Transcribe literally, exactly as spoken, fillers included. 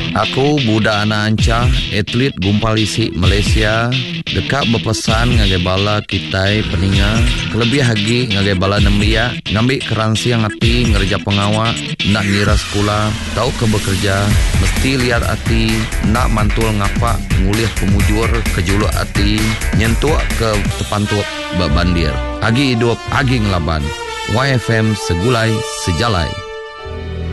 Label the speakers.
Speaker 1: Aku budak anak anca, atlet gumpal isi Malaysia. Dekat berpesan ngagai bala kita peninga. Kelebih hagi ngagai bala nembia. Ngambil keransi yang hati ngerja pengawak. Nak ngira sekolah, tahu ke bekerja. Mesti lihat hati, nak mantul ngapak. Ngulih pemujur kejuluk hati. Nyentuak ke tepantuak babandir. Agi hidup, agi ngelaban. Y F M segulai sejalai.